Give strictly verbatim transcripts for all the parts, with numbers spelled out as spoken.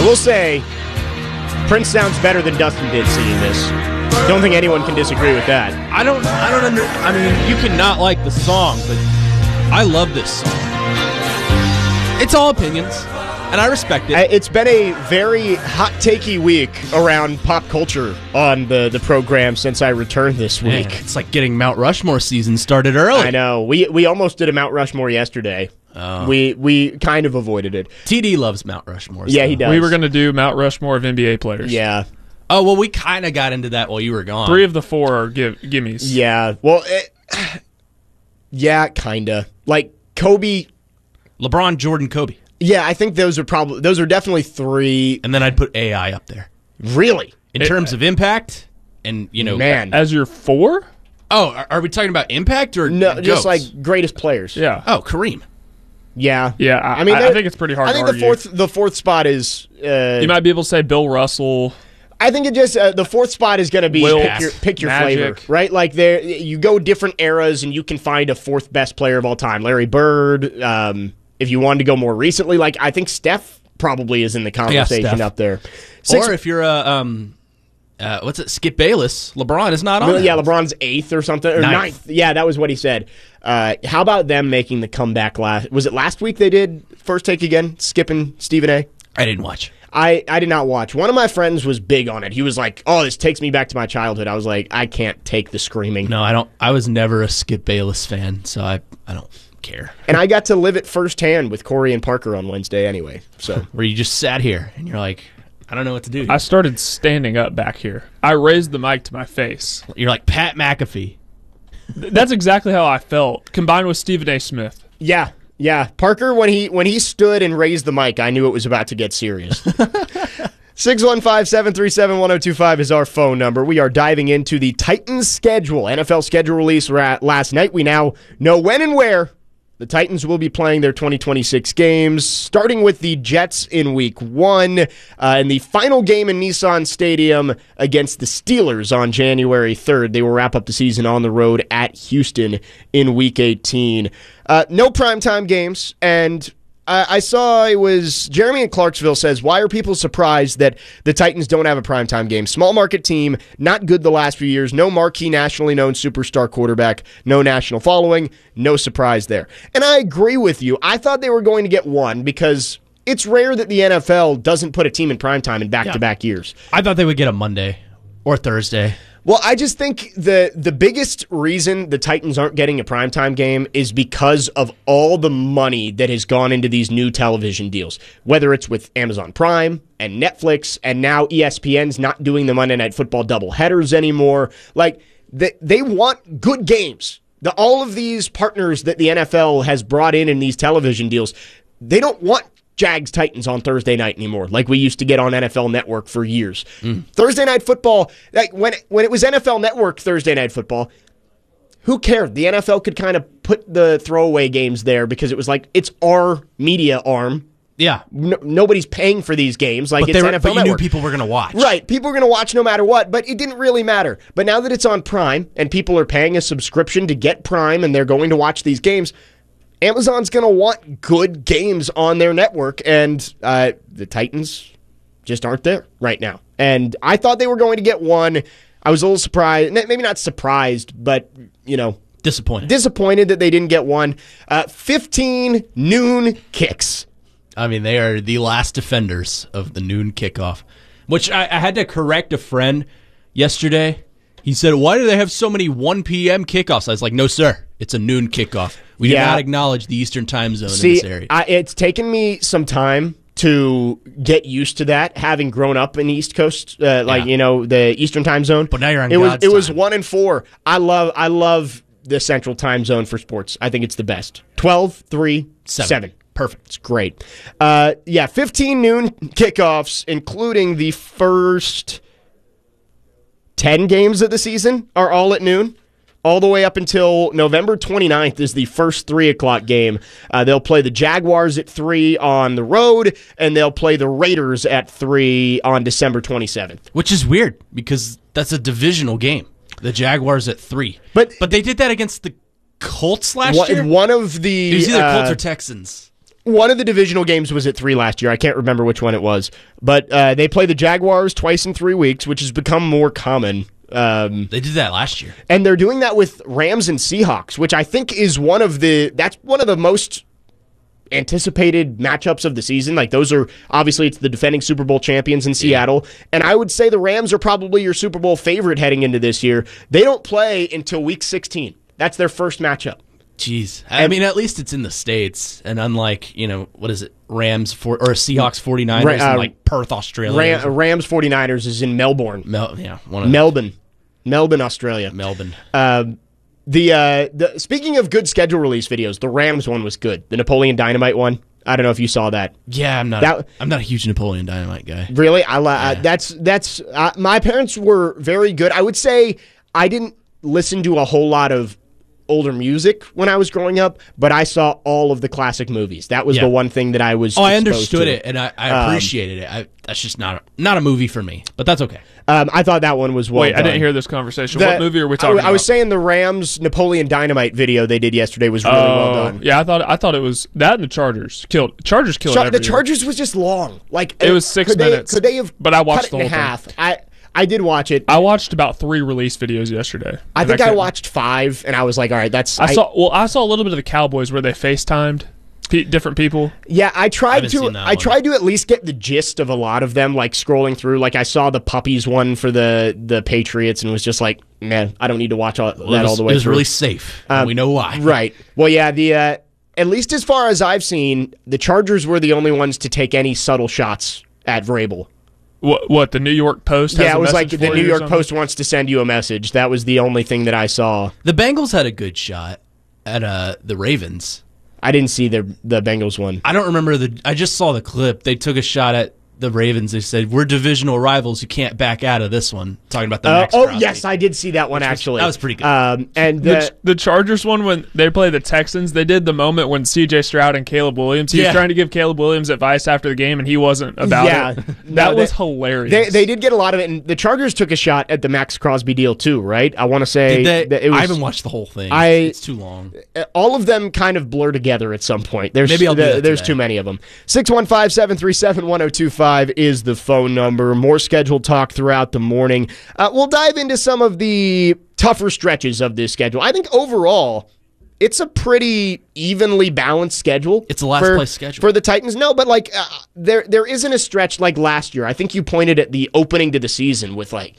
will say, Prince sounds better than Dustin did singing this. Don't think anyone can disagree with that. I don't. I don't under. I mean, you can not like the song, but I love this song. It's all opinions, and I respect it. It's been a very hot takey week around pop culture on the, the program since I returned this week. Man, it's like getting Mount Rushmore season started early. I know. We we almost did a Mount Rushmore yesterday. Oh. We we kind of avoided it. T D loves Mount Rushmore. Yeah, so. he does. We were going to do Mount Rushmore of N B A players. Yeah. Oh, well, we kind of got into that while you were gone. Three of the four are give, gimmies. Yeah. Well, it, yeah, kind of. Like, Kobe. LeBron, Jordan, Kobe. Yeah, I think those are probably, those are definitely three. And then I'd put A I up there. Really? In It, terms of impact and, you know. Man. As your four? Oh, are, are we talking about impact or No, goats? just like greatest players. Yeah. Oh, Kareem. Yeah. Yeah, I, I mean, I, I think it's pretty hard I think to the argue. fourth, the fourth spot is. Uh, You might be able to say Bill Russell. I think it just uh, the fourth spot is going to be Wilt, pick your, pick your Magic. flavor, right? Like there, you go different eras, and you can find a fourth best player of all time. Larry Bird. Um, if you wanted to go more recently, like I think Steph probably is in the conversation Steph. up there. Six, Or if you're a, um, uh, what's it, Skip Bayless, LeBron is not on Well, yeah, that. LeBron's eighth or something, or ninth. Ninth. Yeah, that was what he said. Uh, how about them making the comeback last? Was it last week they did First Take again, skipping Stephen A? I didn't watch. I, I did not watch. One of my friends was big on it. He was like, "Oh, this takes me back to my childhood." I was like, "I can't take the screaming." No, I don't. I was never a Skip Bayless fan, so I, I don't care. And I got to live it firsthand with Corey and Parker on Wednesday anyway. So Where you just sat here and you're like, I don't know what to do. I started standing up back here. I raised the mic to my face. You're like Pat McAfee. That's exactly how I felt, combined with Stephen A. Smith. yeah, yeah. Parker, when he when he stood and raised the mic, I knew it was about to get serious. six one five, seven three seven, one oh two five is our phone number. We are diving into the Titans schedule. N F L schedule release ra- last night. We now know when and where the Titans will be playing their twenty twenty-six games, starting with the Jets in week one, uh, and the final game in Nissan Stadium against the Steelers on January third. They will wrap up the season on the road at Houston in week eighteen. Uh, no primetime games, and I, I saw it was Jeremy in Clarksville says, why are people surprised that the Titans don't have a primetime game? Small market team, not good the last few years, no marquee nationally known superstar quarterback, no national following, no surprise there. And I agree with you. I thought they were going to get one because it's rare that the N F L doesn't put a team in primetime in back-to-back years. I thought they would get a Monday or Thursday. Well, I just think the the biggest reason the Titans aren't getting a primetime game is because of all the money that has gone into these new television deals, whether it's with Amazon Prime and Netflix, and now E S P N's not doing the Monday Night Football doubleheaders anymore. Like, they, they want good games. The, all of these partners that the N F L has brought in in these television deals, they don't want Jags Titans on Thursday night anymore, like we used to get on N F L Network for years. Mm. Thursday Night Football, like when when it was N F L Network Thursday Night Football, who cared? The N F L could kind of put the throwaway games there because it was like it's our media arm. Yeah, No, nobody's paying for these games. Like but, it's they were, N F L but you Network. knew people were going to watch. Right, people were going to watch no matter what, but it didn't really matter. But now that it's on Prime and people are paying a subscription to get Prime and they're going to watch these games, Amazon's going to want good games on their network, and uh, the Titans just aren't there right now. And I thought they were going to get one. I was a little surprised, maybe not surprised, but, you know, Disappointed. disappointed that they didn't get one. Uh, fifteen noon kicks. I mean, they are the last defenders of the noon kickoff, which I, I had to correct a friend yesterday. He said, why do they have so many one p.m. kickoffs? I was like, no, sir. It's a noon kickoff. We Yeah. do not acknowledge the Eastern time zone See, in this area. I, it's taken me some time to get used to that, having grown up in the East Coast, uh, like Yeah. you know the Eastern time zone. But now you're on it was God's it was time. one and four. I love I love the Central time zone for sports. I think it's the best. twelve, three, Seven. seven. Perfect. It's great. Uh, yeah, fifteen noon kickoffs, including the first ten games of the season, are all at noon. All the way up until November twenty-ninth is the first three o'clock game. Uh, they'll play the Jaguars at three on the road, and they'll play the Raiders at three on December twenty-seventh. Which is weird because that's a divisional game. The Jaguars at three. But- but they did that against the Colts last One, year? one of the It was either uh, Colts or Texans. one of the divisional games was at three last year. I can't remember which one it was. But uh, they play the Jaguars twice in three weeks, which has become more common. Um, they did that last year. And they're doing that with Rams and Seahawks, which I think is one of the that's one of the most anticipated matchups of the season. Like those are obviously it's the defending Super Bowl champions in Seattle, yeah. and I would say the Rams are probably your Super Bowl favorite heading into this year. They don't play until week sixteen. That's their first matchup. Jeez. I and, mean, at least it's in the States, and unlike, you know, what is it, Rams for, or Seahawks forty-niners uh, in like Perth, Australia. Ram, Rams forty-niners is in Melbourne. Mel, yeah, one of Melbourne. Melbourne, Australia. Melbourne. Um, the, uh, the Speaking of good schedule release videos, the Rams one was good. The Napoleon Dynamite one. I don't know if you saw that. Yeah, I'm not. That, a, I'm not a huge Napoleon Dynamite guy. Really, I yeah. uh, that's that's. Uh, my parents were very good. I would say I didn't listen to a whole lot of older music when I was growing up, but I saw all of the classic movies. That was yeah. the one thing that I was. Oh, I understood to. it, and I, I appreciated um, it. I, that's just not a, not a movie for me, but that's okay. Um, I thought that one was well Wait, done. I didn't hear this conversation. The, what movie are we talking I, about? I was saying the Rams Napoleon Dynamite video they did yesterday was really oh, well done. Yeah, I thought I thought it was that and the Chargers killed. Chargers killed. Char- every the year. Chargers was just long. Like it was six could minutes. They, could they have? But I watched cut the it in whole half. thing. I I did watch it. I watched about three release videos yesterday. I think I, I watched five, and I was like, all right, that's. I, I saw. Well, I saw a little bit of the Cowboys where they FaceTimed pe- different people. Yeah, I tried I to. I tried to at least get the gist of a lot of them, like scrolling through. Like I saw the puppies one for the the Patriots, and was just like, man, I don't need to watch all, well, that was, all the way. It was through. really safe. Um, we know why. Right. Well, yeah. The uh, at least as far as I've seen, the Chargers were the only ones to take any subtle shots at Vrabel. What, what the New York Post? Has yeah, a it was like message the for New you or York something? Post wants to send you a message. That was the only thing that I saw. The Bengals had a good shot at uh, the Ravens. I didn't see the the Bengals one. I don't remember the. I just saw the clip. They took a shot at the Ravens. They said, "We're divisional rivals. You can't back out of this one." Talking about the Uh, Max oh Crosby. yes, I did see that one Which was- actually. that was pretty good. Um, and The, the, the Chargers one, when they play the Texans, they did the moment when C J Stroud and Caleb Williams, he Yeah. was trying to give Caleb Williams advice after the game, and he wasn't about Yeah. it. No, That they- was hilarious. they they did get a lot of it, and the Chargers took a shot at the Max Crosby deal too, right? I want to say Did they, that it was, I haven't watched the whole thing. I- it's too long. all of them kind of blur together at some point. There's Maybe I'll do the- that there's today. too many of them. six one five, seven three seven, one oh two five is the phone number. More scheduled talk throughout the morning. Uh, we'll dive into some of the tougher stretches of this schedule. I think overall, it's a pretty evenly balanced schedule. It's a last for, place schedule. for the Titans. No, but like uh, there there isn't a stretch like last year. I think you pointed at the opening to the season with like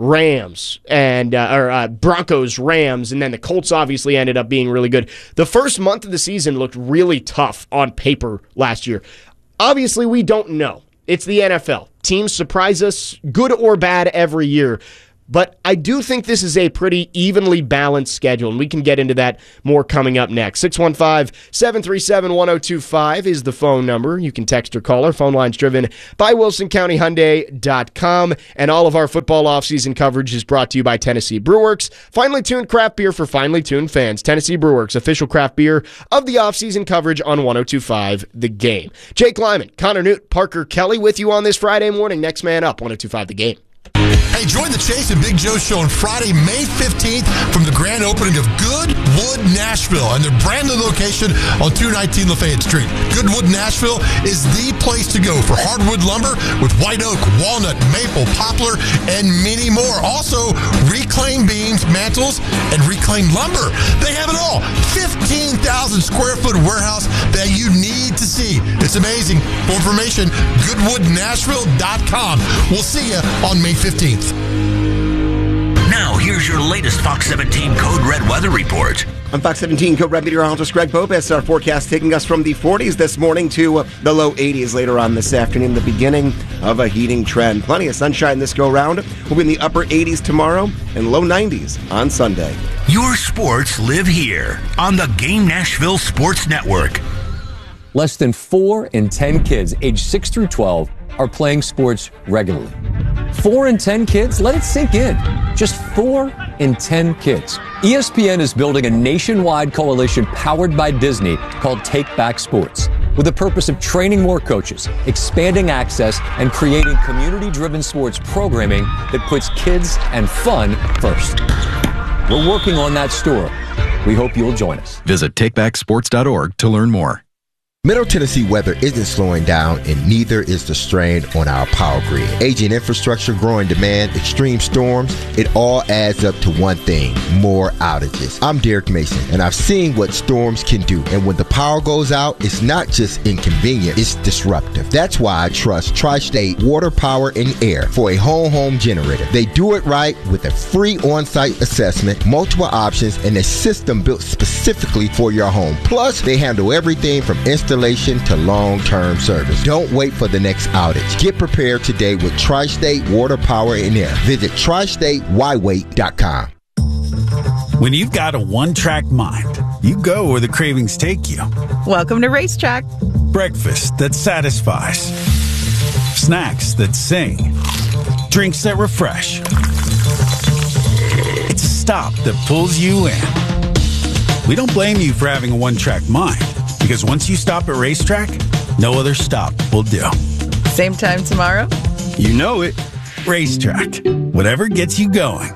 Rams and uh, or uh, Broncos, Rams, and then the Colts obviously ended up being really good. The first month of the season looked really tough on paper last year. Obviously, we don't know. It's the N F L. Teams surprise us, good or bad, every year. But I do think this is a pretty evenly balanced schedule, and we can get into that more coming up next. six one five, seven three seven, one oh two five is the phone number. You can text or call. Our phone line's driven by Wilson County Hyundai dot com, and all of our football offseason coverage is brought to you by Tennessee Brewworks, finely tuned craft beer for finely tuned fans. Tennessee Brewworks, official craft beer of the offseason coverage on one oh two five The Game. Jake Lyman, Connor Newt, Parker Kelly with you on this Friday morning. Next man up, one oh two five The Game. Hey, join the Chase and Big Joe show on Friday, May fifteenth from the grand opening of Goodwood Nashville and their brand new location on two nineteen Lafayette Street. Goodwood Nashville is the place to go for hardwood lumber with white oak, walnut, maple, poplar, and many more. Also, reclaimed beams, mantles, and reclaimed lumber. They have it all. fifteen thousand square foot warehouse that you need to see. It's amazing. For information, goodwood nashville dot com. We'll see you on May fifteenth. Now, here's your latest Fox seventeen Code Red weather report. I'm Fox seventeen Code Red meteorologist Greg Popes. Our forecast taking us from the forties this morning to uh, the low eighties later on this afternoon, the beginning of a heating trend. Plenty of sunshine this go-round. We'll be in the upper eighties tomorrow and low nineties on Sunday. Your sports live here on the Game Nashville Sports Network. Less than four in ten kids aged six through twelve are playing sports regularly. Four in ten kids? Let it sink in. Just four in ten kids. E S P N is building a nationwide coalition powered by Disney called Take Back Sports, with the purpose of training more coaches, expanding access, and creating community-driven sports programming that puts kids and fun first. We're working on that story. We hope you'll join us. Visit take back sports dot org to learn more. Middle Tennessee weather isn't slowing down, and neither is the strain on our power grid. Aging infrastructure, growing demand, extreme storms, it all adds up to one thing: more outages. I'm Derek Mason, and I've seen what storms can do. And when the power goes out, it's not just inconvenient, it's disruptive. That's why I trust Tri-State Water, Power, and Air for a whole home generator. They do it right with a free on-site assessment, multiple options, and a system built specifically for your home. Plus, they handle everything from installation to long-term service. Don't wait for the next outage. Get prepared today with Tri-State Water, Power, and Air. Visit tri state why wait dot com. When you've got a one-track mind, you go where the cravings take you. Welcome to Racetrack. Breakfast that satisfies. Snacks that sing. Drinks that refresh. It's a stop that pulls you in. We don't blame you for having a one-track mind, because once you stop at Racetrack, no other stop will do. Same time tomorrow? You know it. Racetrack. Whatever gets you going.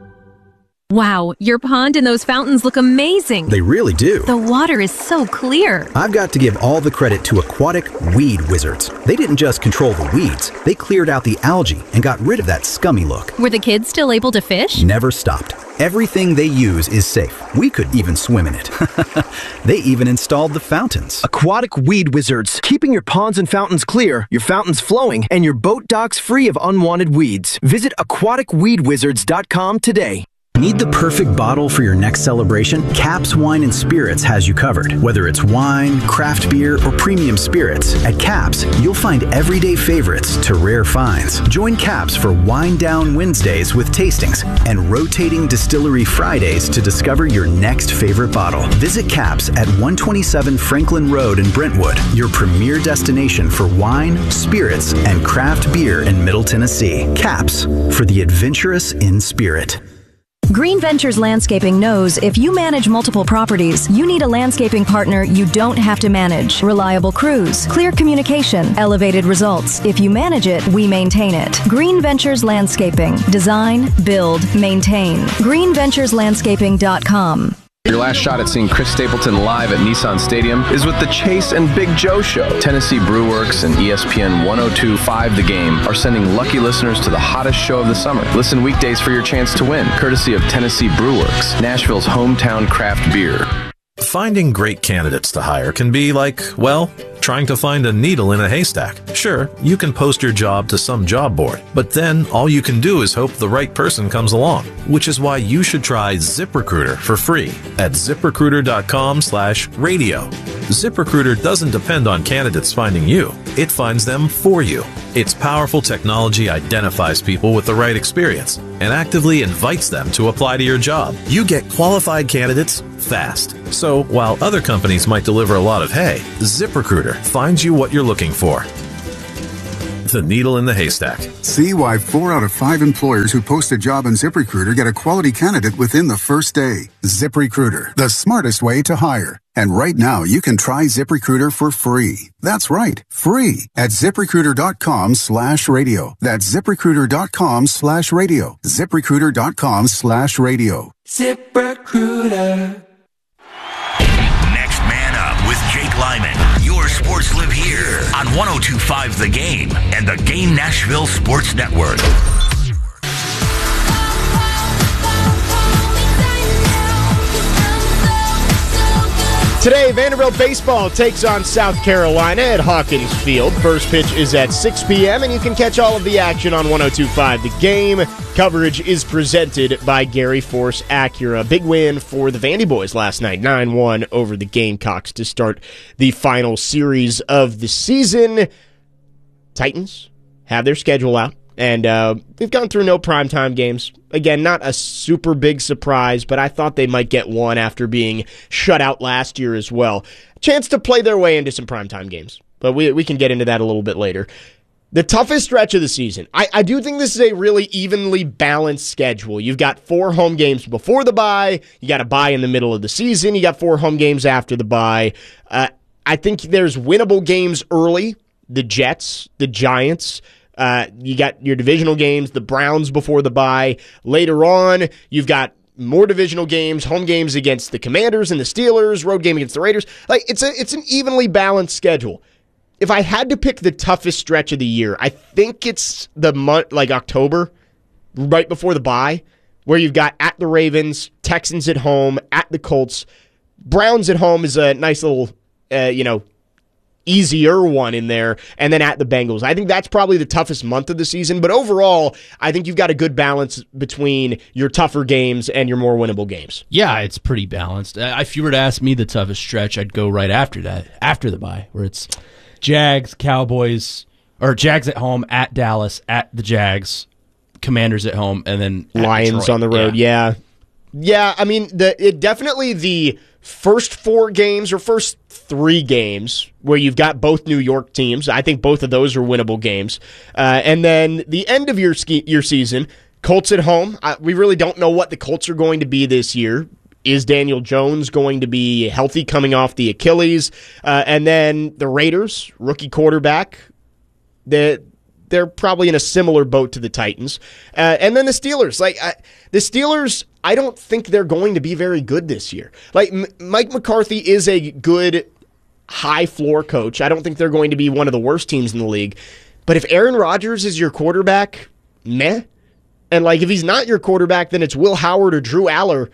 Wow, your pond and those fountains look amazing. They really do. The water is so clear. I've got to give all the credit to Aquatic Weed Wizards. They didn't just control the weeds, they cleared out the algae and got rid of that scummy look. Were the kids still able to fish? Never stopped. Everything they use is safe. We could even swim in it. They even installed the fountains. Aquatic Weed Wizards, keeping your ponds and fountains clear, your fountains flowing, and your boat docks free of unwanted weeds. Visit aquatic weed wizards dot com today. Need the perfect bottle for your next celebration? Caps Wine and Spirits has you covered. Whether it's wine, craft beer, or premium spirits, at Caps, you'll find everyday favorites to rare finds. Join Caps for Wine Down Wednesdays with tastings and rotating Distillery Fridays to discover your next favorite bottle. Visit Caps at one twenty-seven Franklin Road in Brentwood, your premier destination for wine, spirits, and craft beer in Middle Tennessee. Caps, for the adventurous in spirit. Green Ventures Landscaping knows if you manage multiple properties, you need a landscaping partner you don't have to manage. Reliable crews, clear communication, elevated results. If you manage it, we maintain it. Green Ventures Landscaping. Design, build, maintain. green ventures landscaping dot com. Your last shot at seeing Chris Stapleton live at Nissan Stadium is with the Chase and Big Joe Show. Tennessee Brewworks and E S P N one oh two point five The Game are sending lucky listeners to the hottest show of the summer. Listen weekdays for your chance to win, courtesy of Tennessee Brewworks, Nashville's hometown craft beer. Finding great candidates to hire can be like, well, trying to find a needle in a haystack. Sure, you can post your job to some job board, but then all you can do is hope the right person comes along, which is why you should try ZipRecruiter for free at zip recruiter dot com slash radio. ZipRecruiter doesn't depend on candidates finding you. It finds them for you. Its powerful technology identifies people with the right experience and actively invites them to apply to your job. You get qualified candidates fast. So while other companies might deliver a lot of hay, ZipRecruiter finds you what you're looking for. The needle in the haystack. See why four out of five employers who post a job on ZipRecruiter get a quality candidate within the first day. ZipRecruiter, the smartest way to hire. And right now, you can try ZipRecruiter for free. That's right, free at ziprecruiter dot com slash radio. That's ziprecruiter dot com slash radio. ziprecruiter dot com slash radio. ZipRecruiter. Next man up with Jake Lyman. Your sports live here on one oh two point five The Game and the Game Nashville Sports Network. Today, Vanderbilt baseball takes on South Carolina at Hawkins Field. First pitch is at six p.m., and you can catch all of the action on one oh two point five The Game. Coverage is presented by Gary Force Acura. Big win for the Vandy boys last night, nine one over the Gamecocks to start the final series of the season. Titans have their schedule out, and uh, we've gone through no primetime games. Again, not a super big surprise, but I thought they might get one after being shut out last year as well. Chance to play their way into some primetime games, but we we can get into that a little bit later. The toughest stretch of the season. I, I do think this is a really evenly balanced schedule. You've got four home games before the bye. You got a bye in the middle of the season. You got four home games after the bye. Uh, I think there's winnable games early. The Jets, the Giants. Uh, you got your divisional games, the Browns before the bye. Later on, you've got more divisional games, home games against the Commanders and the Steelers, road game against the Raiders. Like it's a it's an evenly balanced schedule. If I had to pick the toughest stretch of the year, I think it's the month like October, right before the bye, where you've got at the Ravens, Texans at home, at the Colts, Browns at home is a nice little, uh, you know, easier one in there, and then at the Bengals. I think that's probably the toughest month of the season, but overall, I think you've got a good balance between your tougher games and your more winnable games. Yeah, it's pretty balanced. Uh, if you were to ask me the toughest stretch, I'd go right after that, after the bye, where it's Jags, Cowboys, or Jags at home, at Dallas, at the Jags, Commanders at home, and then at Lions Detroit. on the road. Yeah. yeah, yeah. I mean, the it definitely the first four games or first three games where you've got both New York teams. I think both of those are winnable games. Uh, and then the end of your ski, your season, Colts at home. I, we really don't know what the Colts are going to be this year. Is Daniel Jones going to be healthy coming off the Achilles? Uh, and then the Raiders, rookie quarterback. The They're probably in a similar boat to the Titans. Uh, and then the Steelers. Like I, the Steelers, I don't think they're going to be very good this year. Like M- Mike McCarthy is a good high floor coach. I don't think they're going to be one of the worst teams in the league. But if Aaron Rodgers is your quarterback, meh. And like if he's not your quarterback, then it's Will Howard or Drew Aller,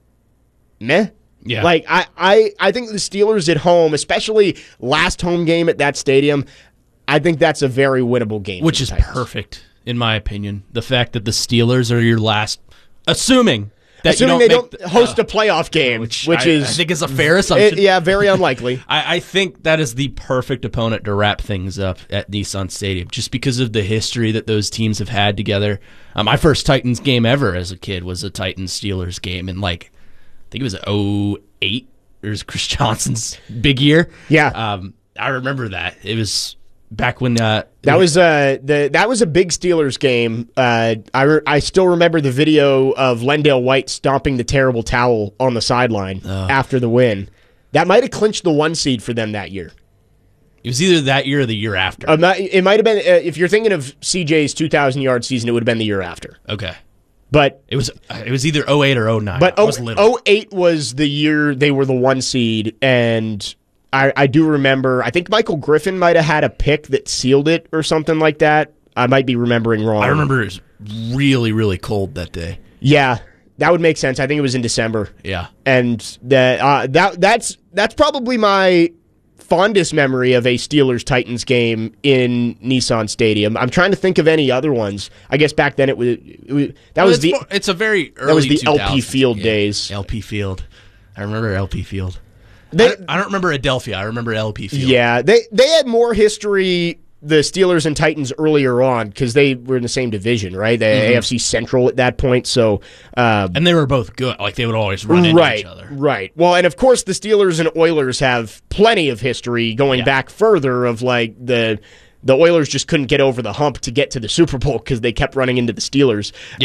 meh. Yeah. Like I, I, I think the Steelers at home, especially last home game at that stadium, I think that's a very winnable game. Which is Titans. perfect, in my opinion. The fact that the Steelers are your last, assuming that assuming you they don't don't make the, host uh, a playoff game, which, which I, is I think is a fair assumption. It, yeah, very unlikely. I, I think that is the perfect opponent to wrap things up at Nissan Stadium, just because of the history that those teams have had together. Um, my first Titans game ever as a kid was a Titans-Steelers game, and like I think it was oh eight. It was Chris Johnson's big year. Yeah, um, I remember that. It was back when uh, that was uh, the that was a big Steelers game. Uh, I re- I still remember the video of Lendale White stomping the terrible towel on the sideline uh, after the win. That might have clinched the one seed for them that year. It was either that year or the year after. Um, it might have been uh, if you're thinking of C J's two thousand yard season, it would have been the year after. Okay. But it was it was either oh eight or oh nine. But I was little. oh eight was the year they were the one seed, and I, I do remember, I think Michael Griffin might have had a pick that sealed it or something like that. I might be remembering wrong. I remember it was really, really cold that day. Yeah, that would make sense. I think it was in December. Yeah. And that uh, that that's that's probably my fondest memory of a Steelers-Titans game in Nissan Stadium. I'm trying to think of any other ones. I guess back then it was, it was that well, was it's the more, it's a very early that was the L P two thousands Field game. days. L P Field. I remember L P Field. They, I, I don't remember Adelphia. I remember L P Field. Yeah, they they had more history, the Steelers and Titans, earlier on because they were in the same division, right? The Mm-hmm. A F C Central at that point. So, uh, and they were both good. Like they would always run into right, each other. Right. Well, and of course the Steelers and Oilers have plenty of history going Yeah. back further. Of like the the Oilers just couldn't get over the hump to get to the Super Bowl because they kept running into the Steelers.